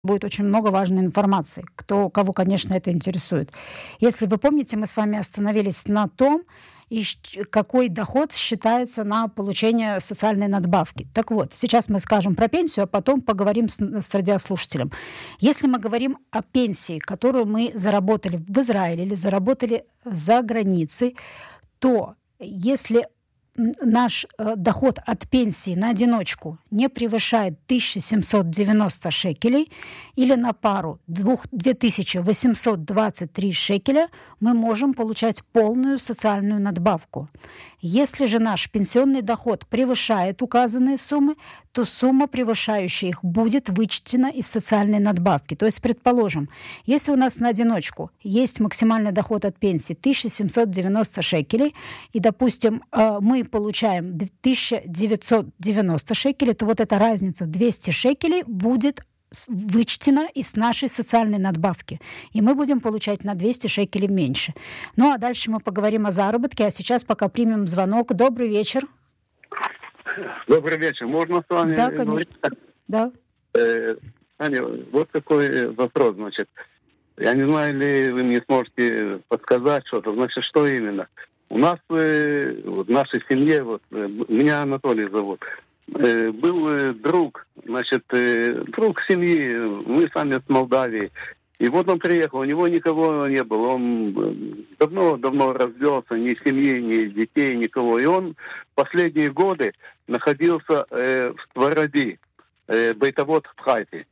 будет очень много важной информации, кого, конечно, это интересует. Если вы помните, мы с вами остановились на том, какой доход считается на получение социальной надбавки. Так вот, сейчас мы скажем про пенсию, а потом поговорим с радиослушателем. Если мы говорим о пенсии, которую мы заработали в Израиле или заработали за границей, то если наш доход от пенсии на одиночку не превышает 1790 шекелей или на пару 2823 шекеля, мы можем получать полную социальную надбавку. Если же наш пенсионный доход превышает указанные суммы, то сумма, превышающая их, будет вычтена из социальной надбавки. То есть, предположим, если у нас на одиночку есть максимальный доход от пенсии 1790 шекелей, и, допустим, мы получаем 1990 шекелей, то вот эта разница в 200 шекелей будет вычтена из нашей социальной надбавки. И мы будем получать на 200 шекелей меньше. Ну, а дальше мы поговорим о заработке. А сейчас пока примем звонок. Добрый вечер. Добрый вечер. Можно с вами конечно. говорить? Да. Аня, вот такой вопрос, значит. Я не знаю, ли вы мне сможете подсказать что-то. Значит, что именно? У нас в нашей семье, меня Анатолий зовут, был друг, значит, друг семьи, мы сами с Молдавии. И вот он приехал, у него никого не было, он давно развелся, ни семьи, ни детей, никого. И он последние годы находился в Сваради, Бейтавот в Хайфе.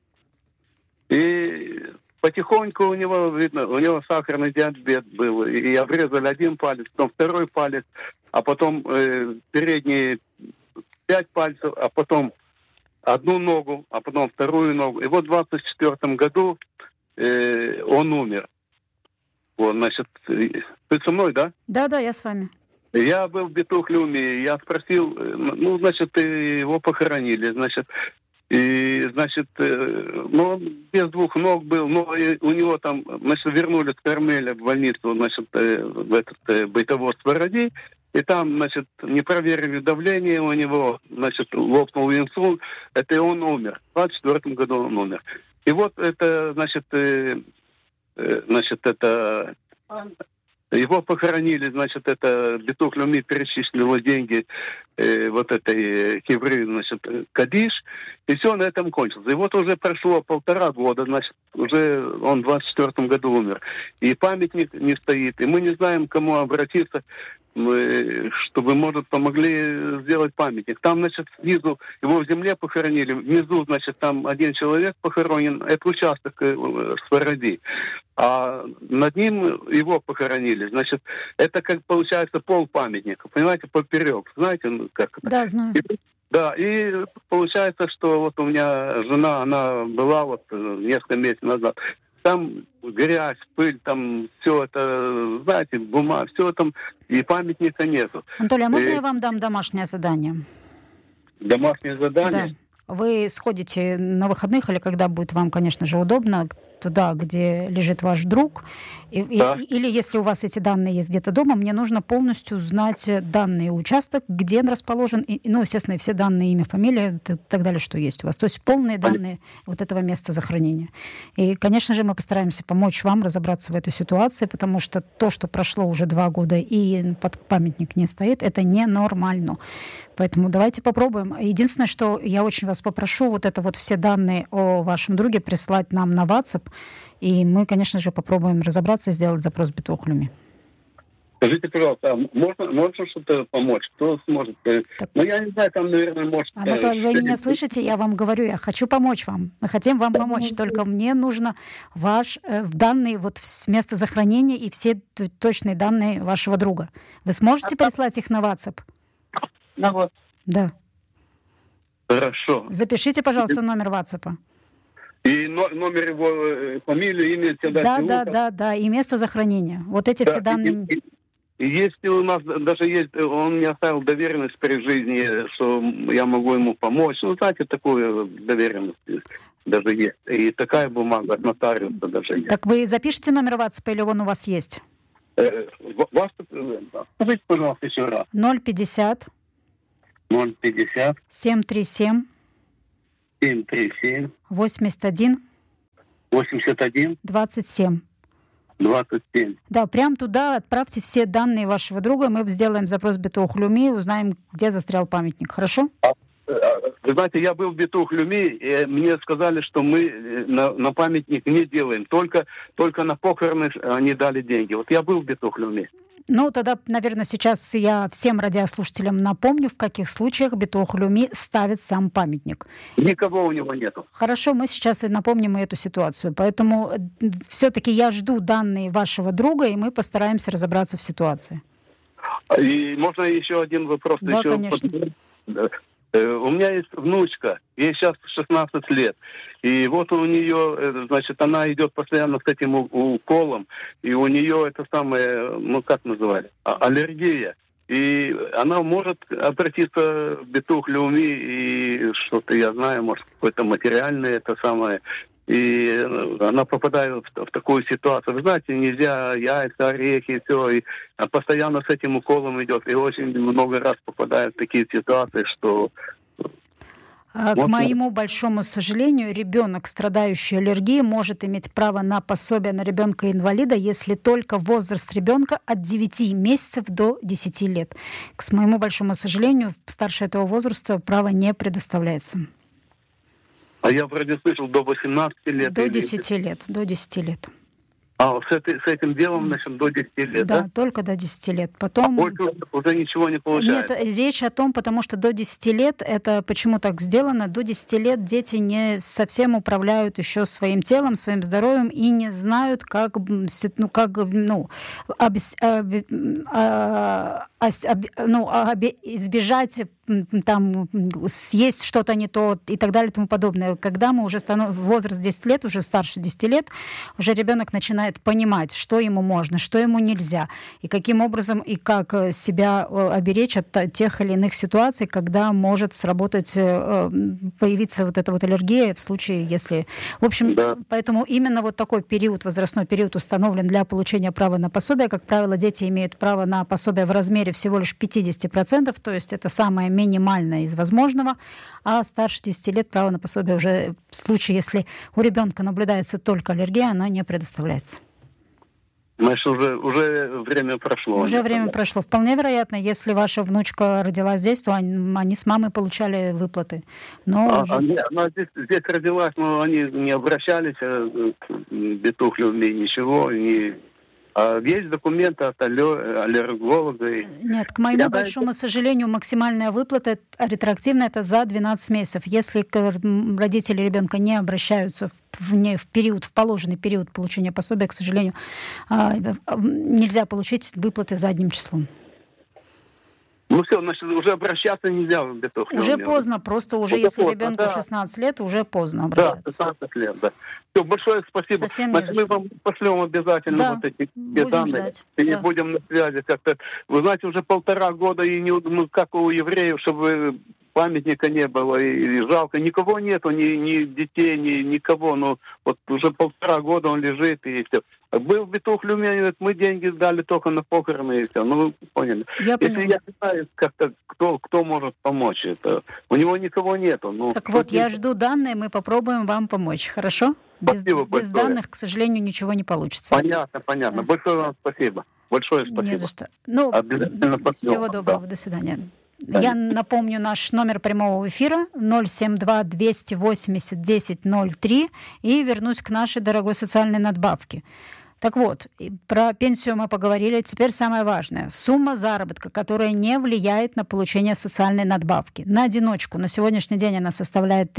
И потихоньку у него, видно, у него сахарный диабет был, и обрезали один палец, потом второй палец, а потом передние 5 пальцев, а потом одну ногу, а потом вторую ногу. И вот в 24 году он умер. Вот, значит, ты со мной, да? Да, я с вами. Я был в Битух-Люме, я спросил, значит, его похоронили, значит, и, значит, он без 2 ног был, но у него там, значит, вернули с Кармеля в больницу, значит, в этот бытовод Сваради, и там, значит, не проверили давление у него, значит, лопнул инсульт, это и он умер. В 24 году он умер. И вот это, значит, это... Его похоронили, значит, это Битух-Люми перечислил деньги вот этой хевры, значит, Кадиш, и все на этом кончилось. И вот уже прошло 1,5 года, значит, уже он в 24 году умер. И памятник не стоит, и мы не знаем, к кому обратиться, чтобы, может, помогли сделать памятник. Там, значит, снизу его в земле похоронили, внизу, значит, там один человек похоронен, это участок Сваради, а над ним его похоронили. Значит, это, как получается, пол памятника, понимаете, поперек. Знаете, как это? Да, знаю. И получается, что вот у меня жена, она была вот несколько месяцев назад, там грязь, пыль, там все это, знаете, бумага, все там, и памятника нету. Анатолий, а можно я вам дам домашнее задание? Домашнее задание? Да. Вы сходите на выходных, или когда будет вам, конечно же, удобно, туда, где лежит ваш друг, или если у вас эти данные есть где-то дома, мне нужно полностью знать данные участок, где он расположен, естественно, и все данные, имя, фамилия и так далее, что есть у вас. То есть полные данные вот этого места захоронения. И, конечно же, мы постараемся помочь вам разобраться в этой ситуации, потому что то, что прошло уже 2 года и памятник не стоит, это ненормально. Поэтому давайте попробуем. Единственное, что я очень вас попрошу, вот это вот все данные о вашем друге прислать нам на WhatsApp, и мы, конечно же, попробуем разобраться и сделать запрос в Битух-Люми. Скажите, пожалуйста, можно что-то помочь? Кто сможет? Я не знаю, там, наверное, может... Анатолий, вы меня слышите? Я вам говорю, я хочу помочь вам. Мы хотим вам помочь, только мне нужно ваш данные, вот место захоронения и все точные данные вашего друга. Вы сможете прислать их на WhatsApp? На WhatsApp? Да. Хорошо. Запишите, пожалуйста, номер WhatsApp. И номер его, фамилию, имя, Да, и место захоронения. Вот эти все данные. И если у нас даже есть, он мне оставил доверенность при жизни, что я могу ему помочь. Знаете, такую доверенность даже есть. И такая бумага от нотариуса даже есть. Так вы запишите номер WhatsApp, или он у вас есть? Скажите, пожалуйста, еще раз. 050 737 737 81 81 27. 27. Да, прям туда отправьте все данные вашего друга, мы сделаем запрос в Битуах Леуми, узнаем, где застрял памятник, хорошо? Вы знаете, я был в Битуах Леуми, и мне сказали, что мы на памятник не делаем, только на похороны они дали деньги. Вот я был в Битуах Леуми. Ну, тогда, наверное, сейчас я всем радиослушателям напомню, в каких случаях Битуах Леуми ставит сам памятник. Никого у него нету. Хорошо, мы сейчас и напомним эту ситуацию. Поэтому все-таки я жду данные вашего друга, и мы постараемся разобраться в ситуации. И можно еще один вопрос? Да, еще конечно. У меня есть внучка, ей сейчас 16 лет. И вот у нее, значит, она идет постоянно с этим уколом, и у нее это самое, ну как называли, аллергия. И она может обратиться в Битуах Леуми, и что-то я знаю, может, какое-то материальное это самое. И она попадает в такую ситуацию. Вы знаете, нельзя яйца, орехи, и все. И постоянно с этим уколом идет. И очень много раз попадает в такие ситуации, что... К моему большому сожалению, ребенок, страдающий аллергией, может иметь право на пособие на ребенка-инвалида, если только возраст ребенка от 9 месяцев до 10 лет. К моему большому сожалению, старше этого возраста право не предоставляется. А я вроде слышал, до 18 лет. До 10 лет, до 10 лет. А с этим делом, значит, до 10 лет, да? Да, только до 10 лет. Потом... больше уже ничего не получается? Нет, речь о том, потому что до 10 лет, это почему так сделано, до 10 лет дети не совсем управляют еще своим телом, своим здоровьем и не знают, как избежать там съесть что-то не то и так далее и тому подобное. Когда мы уже возраст 10 лет, уже старше 10 лет, уже ребенок начинает понимать, что ему можно, что ему нельзя, и каким образом и как себя оберечь от тех или иных ситуаций, когда может сработать, появиться вот эта вот аллергия в случае, если... В общем, да. Поэтому именно вот такой период, возрастной период установлен для получения права на пособие. Как правило, дети имеют право на пособие в размере всего лишь 50%, то есть это самое минимальное из возможного, а старше 10 лет право на пособие уже в случае, если у ребенка наблюдается только аллергия, она не предоставляется. Значит, уже время прошло. Уже время прошло. Вполне вероятно, если ваша внучка родилась здесь, то они с мамой получали выплаты. Но она здесь родилась, но они не обращались к Битуах Леуми, ничего, А есть документы от аллерголога? Нет, к моему большому сожалению, максимальная выплата ретроактивная это за 12 месяцев. Если родители ребенка не обращаются в положенный период получения пособия, к сожалению, нельзя получить выплаты задним числом. Ну все, значит, уже обращаться нельзя в Битуах Леуми. Уже поздно, просто уже вот если ребенку 16 лет, уже поздно обращаться. Да, 16 лет, да. Все, большое спасибо. Значит, мы вам пошлем обязательно вот эти данные. Ждать. И будем на связи как-то. Вы знаете, уже 1,5 года, и как у евреев, чтобы памятника не было, и жалко. Никого нету, ни детей, никого. Но вот уже 1,5 года он лежит, и все. Был в Битуах Леуми, мы деньги дали только на похороны, и все. Ну, вы поняли. Я не знаю, как-то, кто может помочь. Это. У него никого нету. Ну, так вот, я жду данные, мы попробуем вам помочь. Хорошо? Без данных, к сожалению, ничего не получится. Понятно. Да. Большое вам спасибо. Большое спасибо. Не за что. Всего доброго. До свидания. Да. Я напомню наш номер прямого эфира 072-280-1003 и вернусь к нашей дорогой социальной надбавке. Так вот, про пенсию мы поговорили. Теперь самое важное. Сумма заработка, которая не влияет на получение социальной надбавки. На одиночку на сегодняшний день она составляет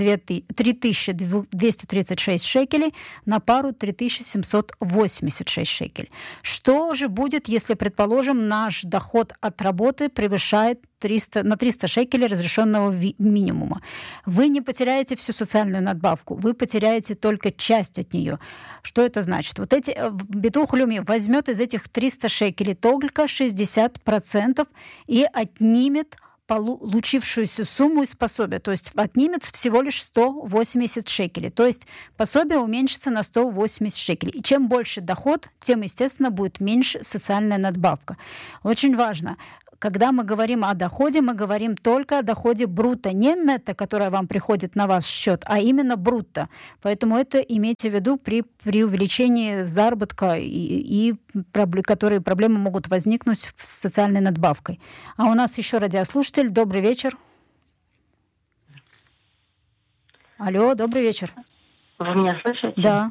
3236 шекелей, на пару 3786 шекелей. Что же будет, если, предположим, наш доход от работы превышает 300 шекелей разрешенного минимума? Вы не потеряете всю социальную надбавку, вы потеряете только часть от нее. Что это значит? Вот Битуах Леуми возьмет из этих 300 шекелей только 60% и отнимет получившуюся сумму из пособия. То есть отнимет всего лишь 180 шекелей. То есть пособие уменьшится на 180 шекелей. И чем больше доход, тем, естественно, будет меньше социальная надбавка. Очень важно. когда мы говорим о доходе, мы говорим только о доходе брутто, не нетто, которое вам приходит на ваш счет, а именно брутто. Поэтому это имейте в виду при увеличении заработка которые проблемы могут возникнуть с социальной надбавкой. А у нас еще радиослушатель. Добрый вечер. Алло, добрый вечер. Вы меня слышите? Да.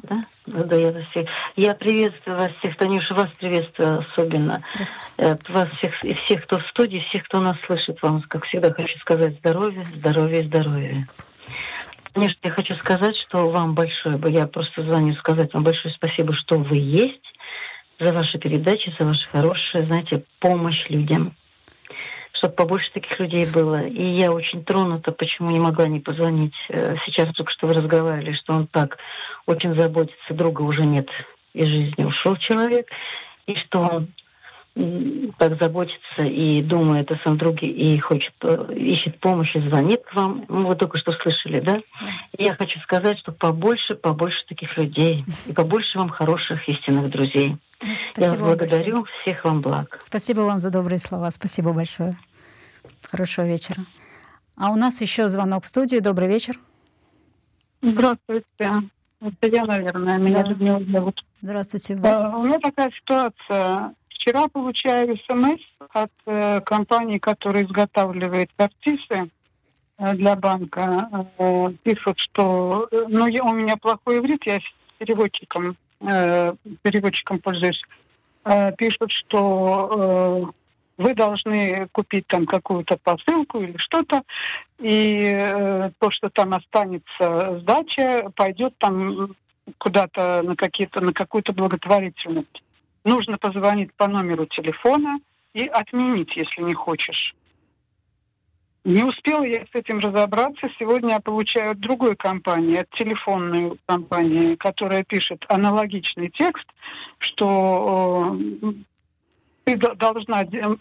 Я приветствую вас всех, Танюша, вас приветствую особенно. Вас всех, кто в студии, всех, кто нас слышит. Вам, как всегда, хочу сказать здоровья, здоровья и здоровья. Конечно, я хочу сказать, что вам большое, я просто звоню сказать вам большое спасибо, что вы есть, за ваши передачи, за вашу хорошую, знаете, помощь людям. Чтобы побольше таких людей было. И я очень тронута, почему не могла не позвонить. Сейчас только что вы разговаривали, что он так очень заботится, друга уже нет, из жизни ушел человек, и что он так заботится и думает о своем друге, и ищет помощи, звонит к вам. Вы только что слышали, да? И я хочу сказать, что побольше таких людей, и побольше вам хороших истинных друзей. Спасибо. Я вас благодарю. Большое. Всех вам благ. Спасибо вам за добрые слова. Спасибо большое. Хорошего вечера. А у нас еще звонок в студию. Добрый вечер. Здравствуйте. Это я, наверное. Меня Людмила зовут. Здравствуйте. У меня такая ситуация. Вчера получаю СМС от компании, которая изготавливает картисы для банка. Пишут, что... у меня плохой иврит, я переводчиком пользуюсь. Пишут, что вы должны купить там какую-то посылку или что-то, и то, что там останется сдача, пойдет там куда-то на какую-то благотворительность. Нужно позвонить по номеру телефона и отменить, если не хочешь. Не успела я с этим разобраться. Сегодня я получаю от другой компании, от телефонной компании, которая пишет аналогичный текст, что ты должна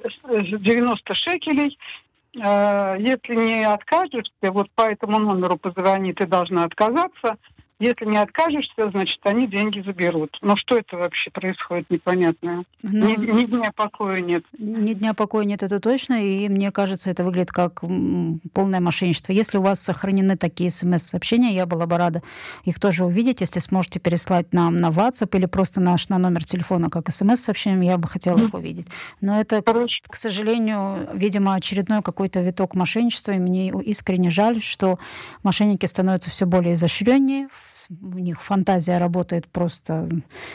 90 шекелей. Если не откажешься, вот по этому номеру позвони, ты должна отказаться. Если не откажешься, значит, они деньги заберут. Но что это вообще происходит, непонятно. Ни дня покоя нет. Ни дня покоя нет, это точно. И мне кажется, это выглядит как полное мошенничество. Если у вас сохранены такие смс-сообщения, я была бы рада их тоже увидеть. Если сможете переслать нам на WhatsApp или просто на номер телефона как смс-сообщение, я бы хотела их увидеть. Но это, к сожалению, видимо, очередной какой-то виток мошенничества. И мне искренне жаль, что мошенники становятся все более изощреннее. У них фантазия работает просто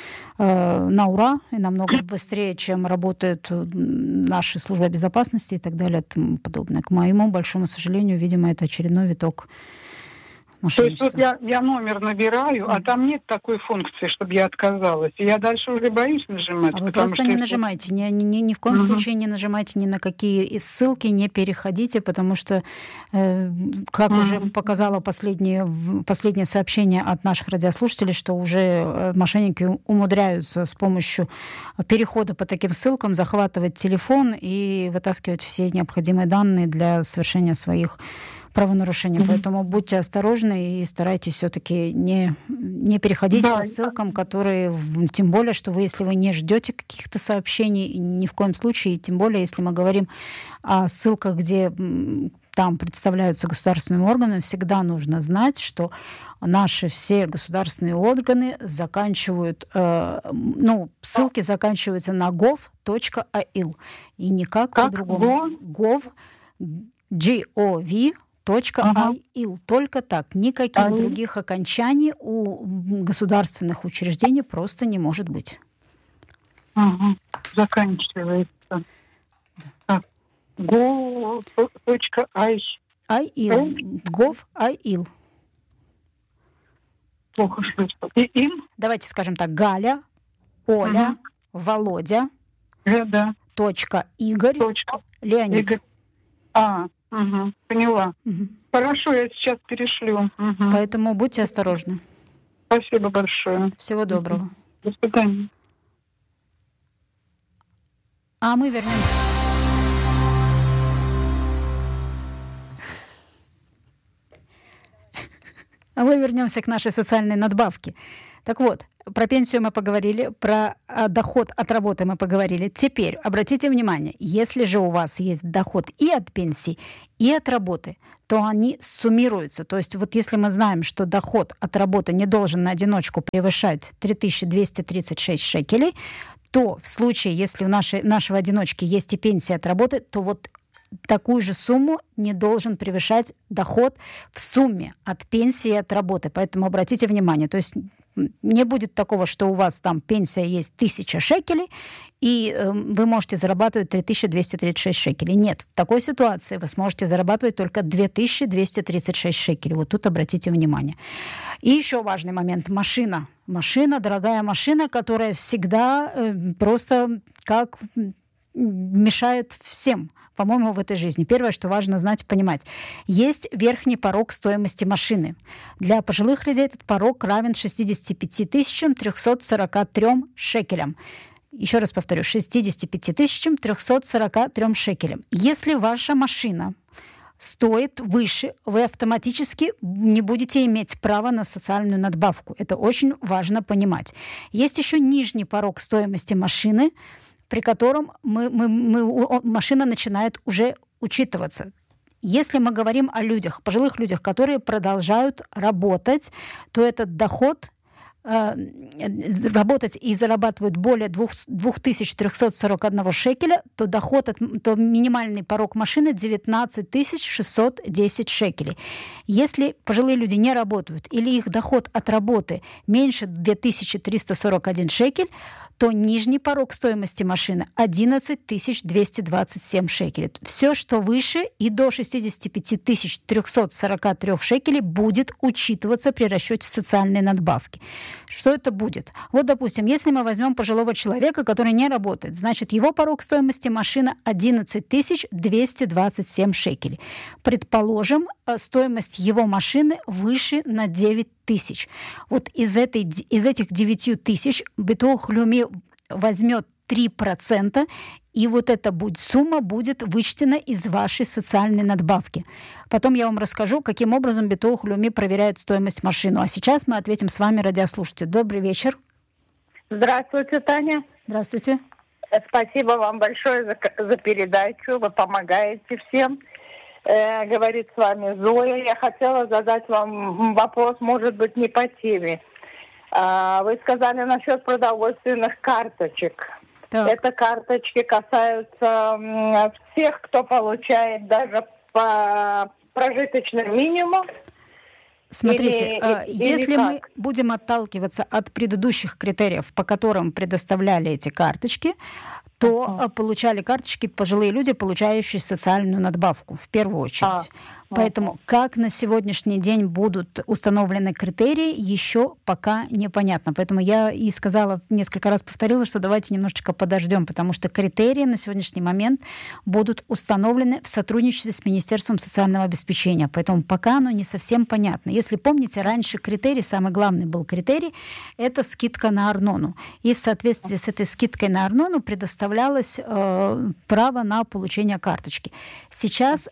на ура и намного быстрее, чем работают наши службы безопасности и так далее и тому подобное. К моему большому сожалению, видимо, это очередной виток То есть вот я номер набираю, а там нет такой функции, чтобы я отказалась. И я дальше уже боюсь нажимать. А вы просто не нажимайте. Ни в коем случае не нажимайте ни на какие ссылки, не переходите, потому что, как уже показало последнее сообщение от наших радиослушателей, что уже мошенники умудряются с помощью перехода по таким ссылкам захватывать телефон и вытаскивать все необходимые данные для совершения своих правонарушения. Поэтому будьте осторожны и старайтесь все-таки не переходить по ссылкам, которые, тем более, что если вы не ждете каких-то сообщений, ни в коем случае, тем более, если мы говорим о ссылках, где там представляются государственными органами, всегда нужно знать, что наши все государственные органы заканчивают, ссылки заканчиваются на gov.il и никак по-другому. Gov.il. Только так. Никаких других окончаний у государственных учреждений просто не может быть. Заканчивается. Gov.il. Gov.il. Плохо слышно. И им? Давайте скажем так. Галя, Оля, Володя, Игорь, Леонид. Игорь. Поняла. Хорошо, я сейчас перешлю. Поэтому будьте осторожны. Спасибо большое. Всего доброго. До свидания. А мы вернемся. А мы вернемся к нашей социальной надбавке. Так вот, про пенсию мы поговорили, про доход от работы мы поговорили. Теперь обратите внимание, если же у вас есть доход и от пенсии, и от работы, то они суммируются. То есть вот если мы знаем, что доход от работы не должен на одиночку превышать 3236 шекелей, то в случае, если у нашего одиночки есть и пенсия от работы, то вот такую же сумму не должен превышать доход в сумме от пенсии и от работы. Поэтому обратите внимание, то есть не будет такого, что у вас там пенсия есть 1000 шекелей, и вы можете зарабатывать 3236 шекелей. Нет, в такой ситуации вы сможете зарабатывать только 2236 шекелей. Вот тут обратите внимание. И еще важный момент. Машина. Машина, дорогая машина, которая всегда просто как мешает всем, по-моему, в этой жизни. Первое, что важно знать и понимать. Есть верхний порог стоимости машины. Для пожилых людей этот порог равен 65 343 шекелям. Еще раз повторю, 65 343 шекелям. Если ваша машина стоит выше, вы автоматически не будете иметь права на социальную надбавку. Это очень важно понимать. Есть еще нижний порог стоимости машины, при котором машина начинает уже учитываться. Если мы говорим о людях, пожилых людях, которые продолжают работать, то этот доход работать и зарабатывают более 2341 шекеля, то то минимальный порог машины 19 610 шекелей. Если пожилые люди не работают или их доход от работы меньше 2341 шекель, то нижний порог стоимости машины 11 227 шекелей. Все, что выше и до 65 343 шекелей, будет учитываться при расчете социальной надбавки. Что это будет? Вот, допустим, если мы возьмем пожилого человека, который не работает, значит, его порог стоимости машины 11 227 шекелей. Предположим, стоимость его машины выше на 9 тысяч. Вот из этих 9 тысяч Битуах Леуми возьмет 3%, и вот эта сумма будет вычтена из вашей социальной надбавки. Потом я вам расскажу, каким образом Битуах Леуми проверяет стоимость машины. А сейчас мы ответим с вами, радиослушатели. Добрый вечер. Здравствуйте, Таня. Здравствуйте. Спасибо вам большое за передачу. Вы помогаете всем. Говорит с вами Зоя. Я хотела задать вам вопрос, может быть, не по теме. Вы сказали насчет продовольственных карточек. Так. Это карточки касаются всех, кто получает даже по прожиточному минимуму. Смотрите, если мы будем отталкиваться от предыдущих критериев, по которым предоставляли эти карточки, то получали карточки пожилые люди, получающие социальную надбавку, в первую очередь. Поэтому как на сегодняшний день будут установлены критерии, еще пока непонятно. Поэтому я и сказала, несколько раз повторила, что давайте немножечко подождем, потому что критерии на сегодняшний момент будут установлены в сотрудничестве с Министерством социального обеспечения. Поэтому пока оно не совсем понятно. Если помните, раньше критерий, самый главный был критерий, это скидка на арнону. И в соответствии с этой скидкой на арнону предоставлялось право на получение карточки. Сейчас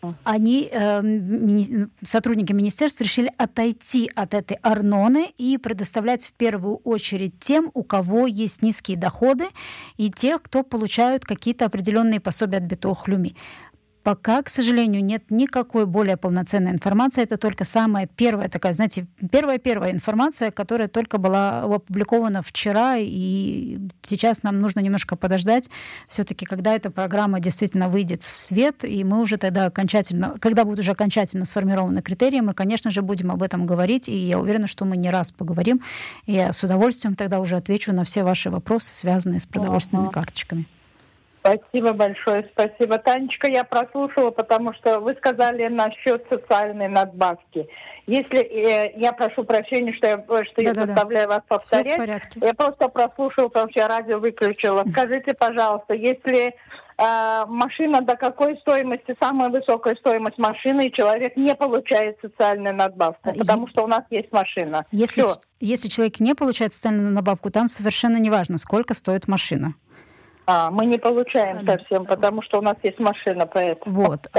сотрудники министерства решили отойти от этой арноны и предоставлять в первую очередь тем, у кого есть низкие доходы, и тех, кто получают какие-то определенные пособия от Битуах Леуми. Пока, к сожалению, нет никакой более полноценной информации. Это только самая первая такая, знаете, первая информация, которая только была опубликована вчера, и сейчас нам нужно немножко подождать, все-таки, когда эта программа действительно выйдет в свет, и мы уже тогда когда будут уже окончательно сформированы критерии, мы, конечно же, будем об этом говорить, и я уверена, что мы не раз поговорим, и я с удовольствием тогда уже отвечу на все ваши вопросы, связанные с продовольственными карточками. Спасибо большое, спасибо. Танечка, я прослушала, потому что вы сказали насчет социальной надбавки. Если я прошу прощения, что я заставляю вас повторять, я просто прослушала, потому что я радио выключила. Скажите, пожалуйста, если машина до какой стоимости, самая высокая стоимость машины, и человек не получает социальную надбавку, потому что у нас есть машина. Если человек не получает социальную надбавку, там совершенно не важно, сколько стоит машина. Мы не получаем совсем, потому что у нас есть машина, поэтому. Вот.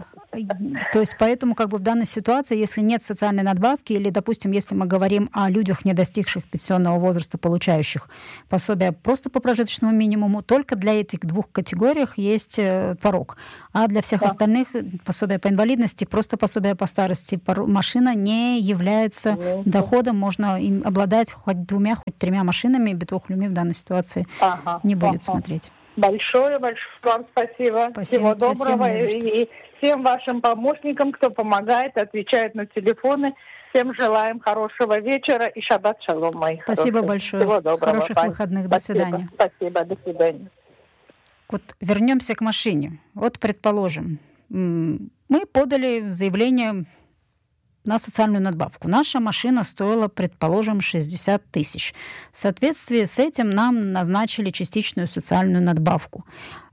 То есть поэтому как бы в данной ситуации, если нет социальной надбавки, или, допустим, если мы говорим о людях, не достигших пенсионного возраста, получающих пособие просто по прожиточному минимуму, только для этих двух категориях есть порог. А для всех остальных пособие по инвалидности, просто пособие по старости, машина не является доходом, можно им обладать хоть 2, хоть 3 машинами, Битох Леуми в данной ситуации не будет смотреть. Большое вам спасибо. Всего доброго. И всем вашим помощникам, кто помогает, отвечает на телефоны. Всем желаем хорошего вечера и шаббат шалом, мои Спасибо хорошие. большое. Всего доброго. Хороших выходных. До свидания. Спасибо. До свидания. Вот вернемся к машине. Вот, предположим, мы подали заявление на социальную надбавку. Наша машина стоила, предположим, 60 тысяч. В соответствии с этим нам назначили частичную социальную надбавку.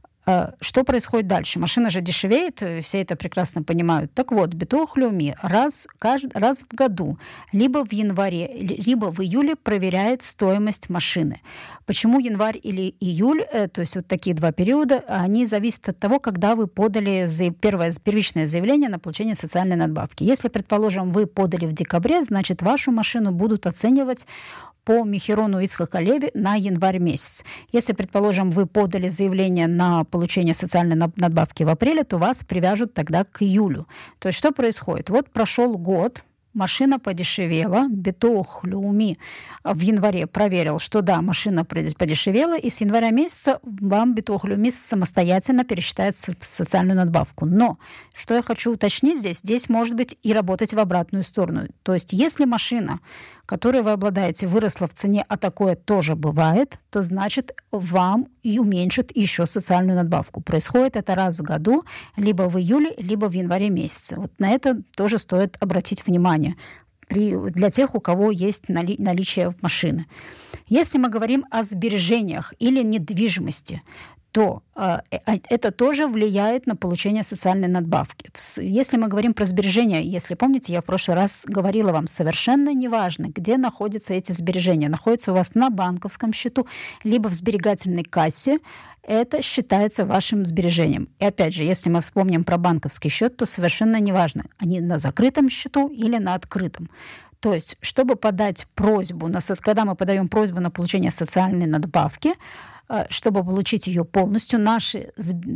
Что происходит дальше? Машина же дешевеет, все это прекрасно понимают. Так вот, Битох Леуми раз в году, либо в январе, либо в июле проверяет стоимость машины. Почему январь или июль, то есть вот такие 2 периода, они зависят от того, когда вы подали первичное заявление на получение социальной надбавки. Если, предположим, вы подали в декабре, значит, вашу машину будут оценивать по Михерону Ицхака Леви на январь месяц. Если, предположим, вы подали заявление на получение социальной надбавки в апреле, то вас привяжут тогда к июлю. То есть что происходит? Вот прошел год, машина подешевела, Битох Леуми в январе проверил, что да, машина подешевела, и с января месяца вам Битох Леуми самостоятельно пересчитает социальную надбавку. Но, что я хочу уточнить здесь может быть и работать в обратную сторону. То есть, если машина, которой вы обладаете, выросла в цене, а такое тоже бывает, то значит вам и уменьшат еще социальную надбавку. Происходит это раз в году, либо в июле, либо в январе месяце. Вот на это тоже стоит обратить внимание для тех, у кого есть наличие машины. Если мы говорим о сбережениях или недвижимости, то это тоже влияет на получение социальной надбавки. Если мы говорим про сбережения, если помните, я в прошлый раз говорила вам, совершенно неважно, где находятся эти сбережения. Находятся у вас на банковском счету, либо в сберегательной кассе, это считается вашим сбережением. И опять же, если мы вспомним про банковский счет, то совершенно неважно, они на закрытом счету или на открытом. То есть, чтобы подать просьбу, когда мы подаем просьбу на получение социальной надбавки, чтобы получить ее полностью, наши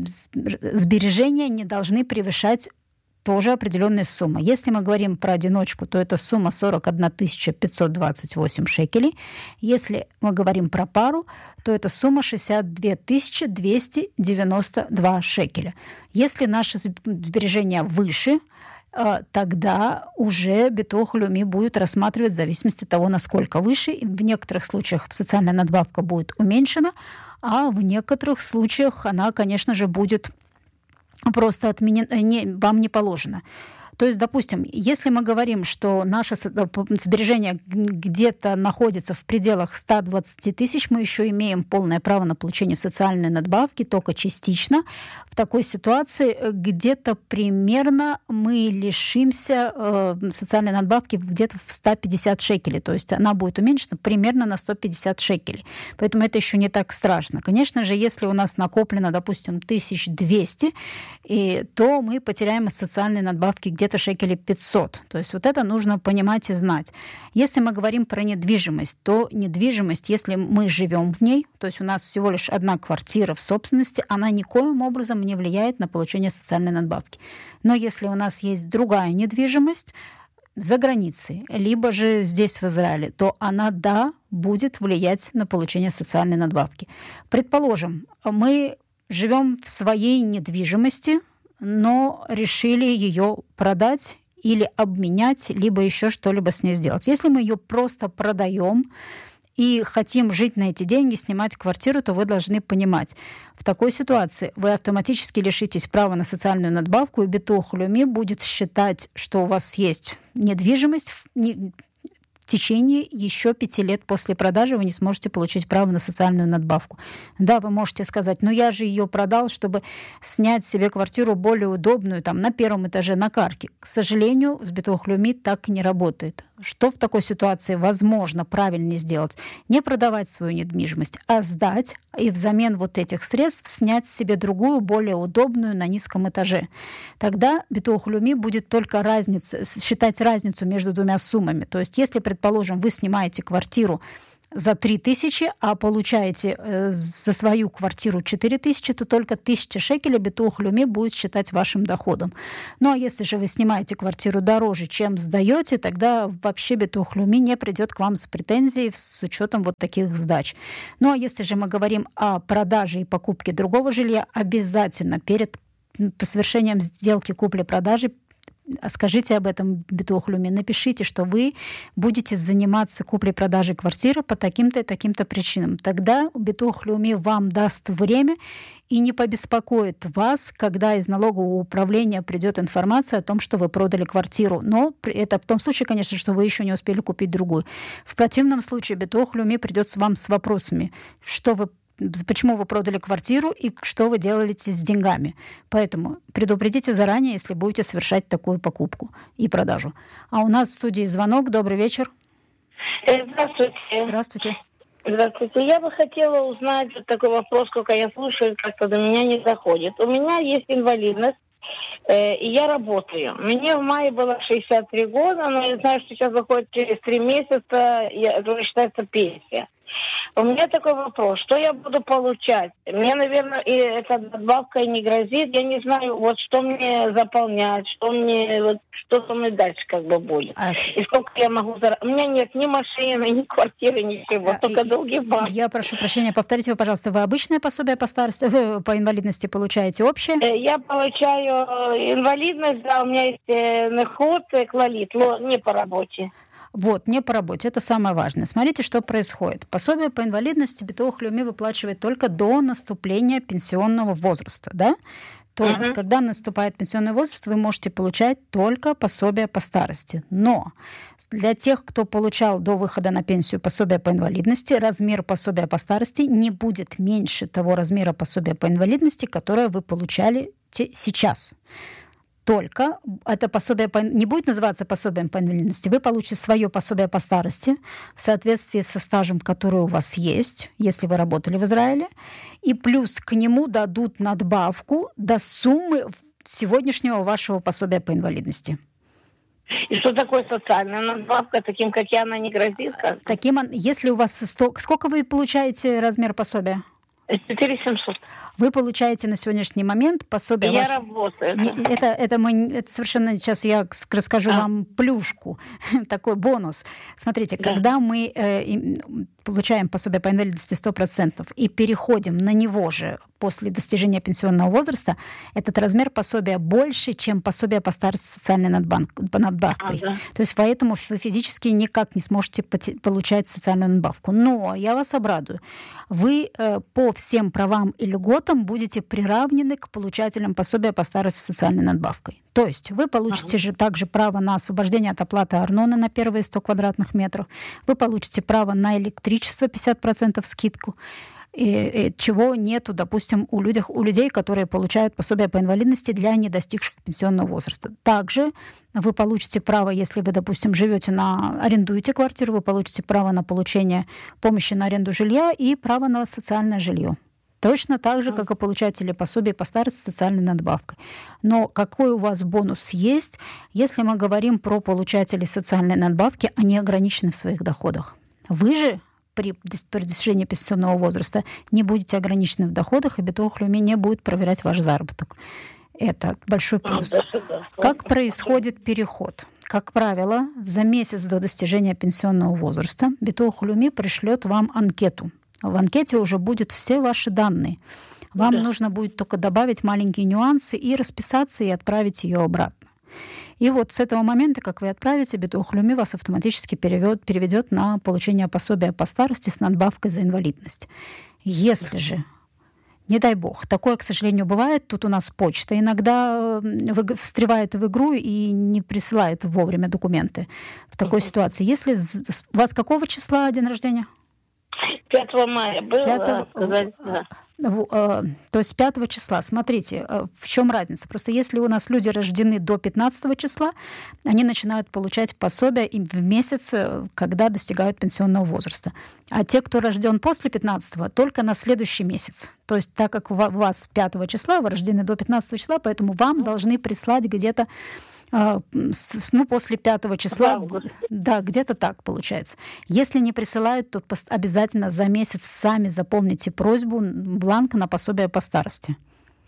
сбережения не должны превышать тоже определенная сумма. Если мы говорим про одиночку, то это сумма 41 528 шекелей. Если мы говорим про пару, то это сумма 62 292 шекеля. Если наши сбережения выше, тогда уже Битох Леуми будет рассматривать в зависимости от того, насколько выше. И в некоторых случаях социальная надбавка будет уменьшена, а в некоторых случаях она, конечно же, будет просто отменена, вам не положено. То есть, допустим, если мы говорим, что наше сбережение где-то находится в пределах 120 тысяч, мы еще имеем полное право на получение социальной надбавки, только частично. В такой ситуации где-то примерно мы лишимся социальной надбавки где-то в 150 шекелей. То есть она будет уменьшена примерно на 150 шекелей. Поэтому это еще не так страшно. Конечно же, если у нас накоплено, допустим, 1200, то мы потеряем из социальной надбавки где-то шекелей 500. То есть вот это нужно понимать и знать. Если мы говорим про недвижимость, то недвижимость, если мы живем в ней, то есть у нас всего лишь одна квартира в собственности, она никоим образом не влияет на получение социальной надбавки. Но если у нас есть другая недвижимость за границей, либо же здесь, в Израиле, то она, да, будет влиять на получение социальной надбавки. Предположим, мы живем в своей недвижимости, но решили ее продать или обменять, либо еще что-либо с ней сделать. Если мы ее просто продаем и хотим жить на эти деньги, снимать квартиру, то вы должны понимать, в такой ситуации вы автоматически лишитесь права на социальную надбавку, и Битох Леуми будет считать, что у вас есть недвижимость в течение еще 5 лет после продажи вы не сможете получить право на социальную надбавку. Да, вы можете сказать, я же ее продал, чтобы снять себе квартиру более удобную, там, на первом этаже на Карке. К сожалению, с Битуах Леуми так не работает. Что в такой ситуации возможно правильнее сделать? Не продавать свою недвижимость, а сдать и взамен вот этих средств снять себе другую, более удобную на низком этаже. Тогда Битуах Леуми будет только считать разницу между двумя суммами. То есть, если, предположим, вы снимаете квартиру за 3000, а получаете за свою квартиру 4000, то только 1000 шекелей Битуах Леуми будет считать вашим доходом. Ну, а если же вы снимаете квартиру дороже, чем сдаете, тогда вообще Битуах Леуми не придет к вам с претензией с учетом вот таких сдач. Ну, а если же мы говорим о продаже и покупке другого жилья, обязательно перед совершением сделки купли-продажи скажите об этом Битуах Леуми, напишите, что вы будете заниматься куплей-продажей квартиры по таким-то и таким-то причинам. Тогда Битуах Леуми вам даст время и не побеспокоит вас, когда из налогового управления придет информация о том, что вы продали квартиру. Но это в том случае, конечно, что вы еще не успели купить другую. В противном случае Битуах Леуми придет вам с вопросами, почему вы продали квартиру и что вы делаете с деньгами. Поэтому предупредите заранее, если будете совершать такую покупку и продажу. А у нас в студии звонок. Добрый вечер. Здравствуйте. Здравствуйте. Здравствуйте. Я бы хотела узнать вот такой вопрос, сколько я слушаю, как-то до меня не доходит. У меня есть инвалидность, и я работаю. Мне в мае было 63 года, но я знаю, что сейчас выходит через 3 месяца, это уже считается пенсия. У меня такой вопрос, что я буду получать? Мне, наверное, и эта надбавка не грозит. Я не знаю, вот что мне заполнять, что со мной дальше будет. И сколько я могу заработать. У меня нет ни машины, ни квартиры, ничего, только долги в банке. Я прошу прощения, повторите вы, пожалуйста, вы обычное пособие по старости, вы по инвалидности получаете общее? Я получаю инвалидность, да, у меня есть неход, клалит, но не по работе. Вот, не по работе. Это самое важное. Смотрите, что происходит. Пособие по инвалидности Битуах Леуми выплачивает только до наступления пенсионного возраста, да? То есть, когда наступает пенсионный возраст, вы можете получать только пособие по старости. Но для тех, кто получал до выхода на пенсию пособие по инвалидности, размер пособия по старости не будет меньше того размера пособия по инвалидности, которое вы получали сейчас. Только это пособие не будет называться пособием по инвалидности. Вы получите свое пособие по старости в соответствии со стажем, который у вас есть, если вы работали в Израиле. И плюс к нему дадут надбавку до суммы сегодняшнего вашего пособия по инвалидности. И что такое социальная надбавка? Таким, как я, она не грозит? Если у вас... Сколько вы получаете размер пособия? 4700. Вы получаете на сегодняшний момент пособие... Я работаю. Это совершенно... Сейчас я расскажу вам плюшку, такой бонус. Смотрите, когда мы получаем пособие по инвалидности 100% и переходим на него же после достижения пенсионного возраста, этот размер пособия больше, чем пособие по старости социальной надбавкой. То есть поэтому вы физически никак не сможете получать социальную надбавку. Но я вас обрадую. Вы по всем правам и льготам будете приравнены к получателям пособия по старости социальной надбавкой. То есть вы получите же также право на освобождение от оплаты арноны на первые 100 квадратных метров. Вы получите право на электричество 50% скидку, чего нету, допустим, у людей, которые получают пособие по инвалидности для недостигших пенсионного возраста. Также вы получите право, если вы, допустим, арендуете квартиру, вы получите право на получение помощи на аренду жилья и право на социальное жилье. Точно так же, как и получатели пособий по старости с социальной надбавкой. Но какой у вас бонус есть, если мы говорим про получателей социальной надбавки, они ограничены в своих доходах? Вы же при достижении пенсионного возраста не будете ограничены в доходах, и Битуах Леуми не будет проверять ваш заработок. Это большой плюс. Как происходит переход? Как правило, за месяц до достижения пенсионного возраста Битуах Леуми пришлет вам анкету. В анкете уже будут все ваши данные. Вам нужно будет только добавить маленькие нюансы и расписаться, и отправить ее обратно. И вот с этого момента, как вы отправите, Битуах Леуми вас автоматически переведет на получение пособия по старости с надбавкой за инвалидность. Если же Не дай бог. Такое, к сожалению, бывает. Тут у нас почта иногда встревает в игру и не присылает вовремя документы в такой ситуации. Если у вас какого числа день рождения? 5 мая было, сказать, да. То есть 5 числа. Смотрите, в чем разница? Просто если у нас люди рождены до 15 числа, они начинают получать пособие им в месяц, когда достигают пенсионного возраста. А те, кто рожден после 15, только на следующий месяц. То есть так как у вас 5 числа, вы рождены до 15 числа, поэтому вам должны прислать где-то после 5 числа, да, где-то так получается. Если не присылают, то обязательно за месяц сами заполните просьбу, бланк на пособие по старости.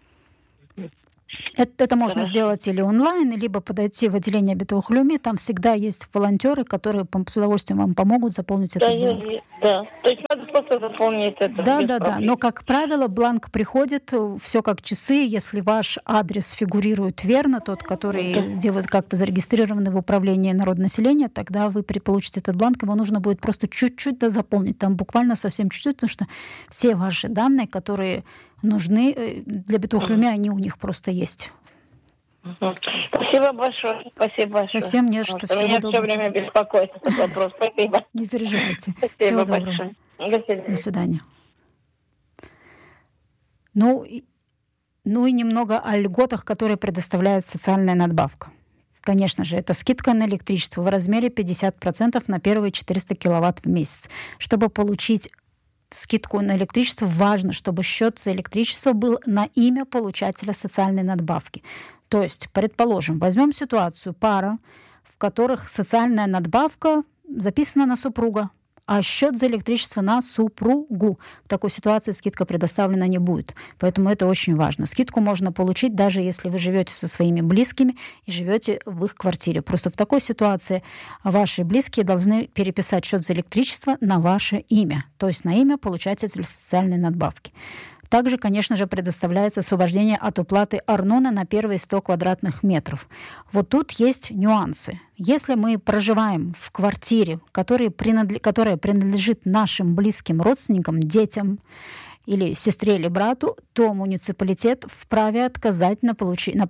Это можно сделать или онлайн, либо подойти в отделение Битох Леуми. Там всегда есть волонтеры, которые с удовольствием вам помогут заполнить этот бланк. Да, то есть надо просто заполнить это. Да. Но, как правило, бланк приходит, все как часы. Если ваш адрес фигурирует верно, тот, где вы как-то зарегистрированы в управлении народонаселения, тогда вы получите этот бланк. Его нужно будет просто чуть-чуть заполнить. Там буквально совсем чуть-чуть, потому что все ваши данные, которые нужны для Битох Леуми, они у них просто есть. Спасибо большое. Спасибо большое. Совсем не что. Меня все время беспокоит этот вопрос. Спасибо. Не переживайте. Спасибо Всего доброго. Большое. До свидания. Ну и немного о льготах, которые предоставляет социальная надбавка. Конечно же, это скидка на электричество в размере 50% на первые 400 киловатт в месяц. Чтобы получить скидку на электричество, важно, чтобы счет за электричество был на имя получателя социальной надбавки. То есть, предположим, возьмем ситуацию пара, в которых социальная надбавка записана на супруга, а счет за электричество на супругу. В такой ситуации скидка предоставлена не будет. Поэтому это очень важно. Скидку можно получить, даже если вы живете со своими близкими и живете в их квартире. Просто в такой ситуации ваши близкие должны переписать счет за электричество на ваше имя, то есть на имя получателя социальной надбавки. Также, конечно же, предоставляется освобождение от уплаты арнона на первые 100 квадратных метров. Вот тут есть нюансы. Если мы проживаем в квартире, которая принадлежит нашим близким родственникам, детям, или сестре или брату, то муниципалитет вправе отказать на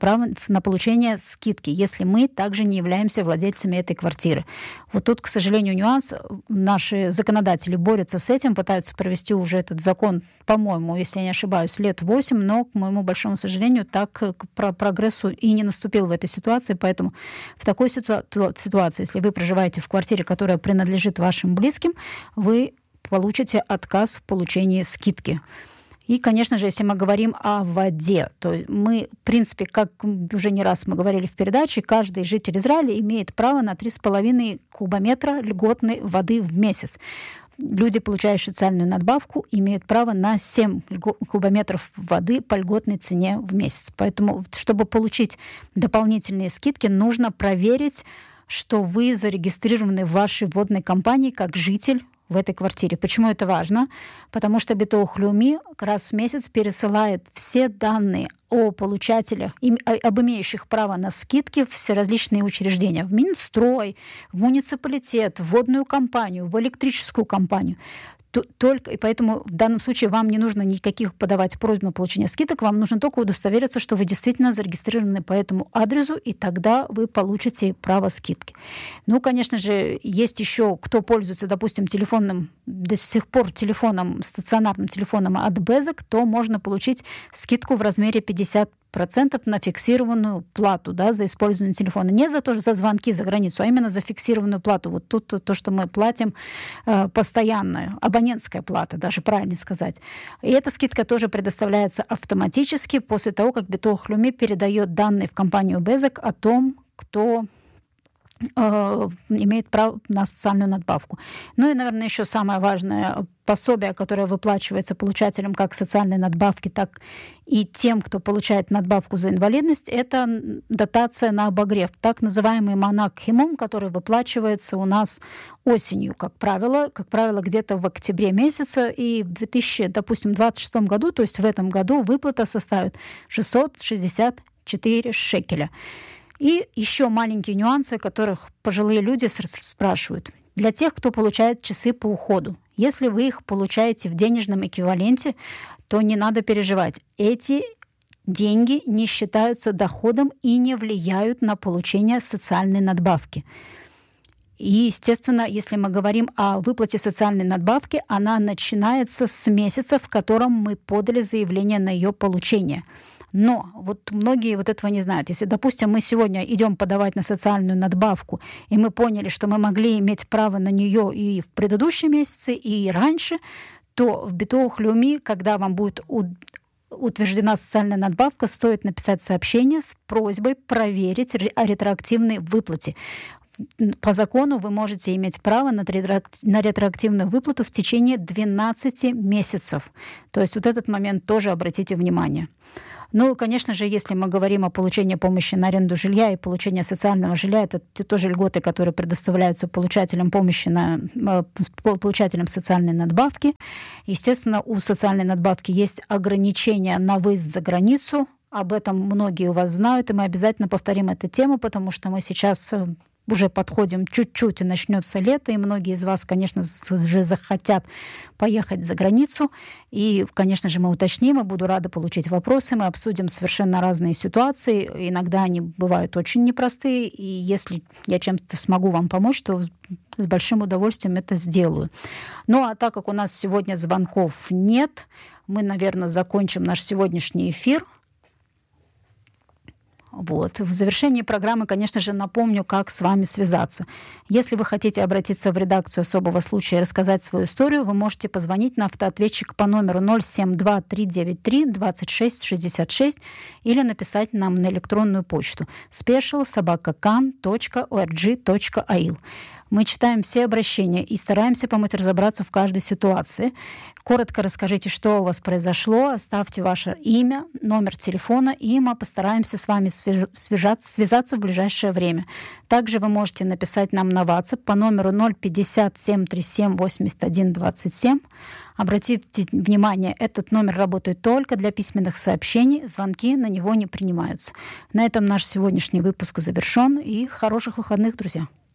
получение скидки, если мы также не являемся владельцами этой квартиры. Вот тут, к сожалению, нюанс. Наши законодатели борются с этим, пытаются провести уже этот закон, по-моему, если я не ошибаюсь, лет 8, но, к моему большому сожалению, так к прогрессу и не наступил в этой ситуации. Поэтому в такой ситуации, если вы проживаете в квартире, которая принадлежит вашим близким, вы получите отказ в получении скидки. И, конечно же, если мы говорим о воде, то мы, в принципе, как уже не раз мы говорили в передаче, каждый житель Израиля имеет право на 3,5 кубометра льготной воды в месяц. Люди, получающие социальную надбавку, имеют право на 7 кубометров воды по льготной цене в месяц. Поэтому, чтобы получить дополнительные скидки, нужно проверить, что вы зарегистрированы в вашей водной компании как житель в этой квартире. Почему это важно? Потому что Битох Леуми раз в месяц пересылает все данные о получателях, об имеющих право на скидки в все различные учреждения. В Минстрой, в муниципалитет, в водную компанию, в электрическую компанию. И поэтому в данном случае вам не нужно никаких подавать просьб на получение скидок, вам нужно только удостовериться, что вы действительно зарегистрированы по этому адресу, и тогда вы получите право скидки. Ну, конечно же, есть еще, кто пользуется, допустим, до сих пор стационарным телефоном от Безек, то можно получить скидку в размере 50% на фиксированную плату, да, за использование телефона. Не за звонки за границу, а именно за фиксированную плату. Вот тут то, что мы платим постоянно, абонентская плата, даже правильно сказать. И эта скидка тоже предоставляется автоматически после того, как Битох Леуми передает данные в компанию Безек о том, кто имеет право на социальную надбавку. Ну и, наверное, еще самое важное пособие, которое выплачивается получателям как социальной надбавки, так и тем, кто получает надбавку за инвалидность, это дотация на обогрев, так называемый манак химум, который выплачивается у нас осенью, как правило где-то в октябре месяце, и в 2026 году, то есть в этом году, выплата составит 664 шекеля. И еще маленькие нюансы, о которых пожилые люди спрашивают. Для тех, кто получает часы по уходу. Если вы их получаете в денежном эквиваленте, то не надо переживать. Эти деньги не считаются доходом и не влияют на получение социальной надбавки. И, естественно, если мы говорим о выплате социальной надбавки, она начинается с месяца, в котором мы подали заявление на ее получение. Но вот многие вот этого не знают. Если, допустим, мы сегодня идем подавать на социальную надбавку, и мы поняли, что мы могли иметь право на нее и в предыдущие месяцы, и раньше, то в Битуах Леуми, когда вам будет утверждена социальная надбавка, стоит написать сообщение с просьбой проверить о ретроактивной выплате. По закону вы можете иметь право на ретроактивную выплату в течение 12 месяцев. То есть вот этот момент тоже обратите внимание. Ну, конечно же, если мы говорим о получении помощи на аренду жилья и получении социального жилья, это тоже льготы, которые предоставляются получателям помощи, получателям социальной надбавки. Естественно, у социальной надбавки есть ограничения на выезд за границу. Об этом многие у вас знают, и мы обязательно повторим эту тему, потому что мы сейчас уже подходим чуть-чуть, и начнется лето, и многие из вас, конечно же, захотят поехать за границу. И, конечно же, мы уточним, и буду рада получить вопросы. Мы обсудим совершенно разные ситуации. Иногда они бывают очень непростые, и если я чем-то смогу вам помочь, то с большим удовольствием это сделаю. Ну, а так как у нас сегодня звонков нет, мы, наверное, закончим наш сегодняшний эфир. Вот. В завершении программы, конечно же, напомню, как с вами связаться. Если вы хотите обратиться в редакцию особого случая и рассказать свою историю, вы можете позвонить на автоответчик по номеру 072-393-2666 или написать нам на электронную почту special@kan.org.il. Мы читаем все обращения и стараемся помочь разобраться в каждой ситуации. Коротко расскажите, что у вас произошло, оставьте ваше имя, номер телефона, и мы постараемся с вами связаться в ближайшее время. Также вы можете написать нам на WhatsApp по номеру 050-737-8127. Обратите внимание, этот номер работает только для письменных сообщений, звонки на него не принимаются. На этом наш сегодняшний выпуск завершен, и хороших выходных, друзья.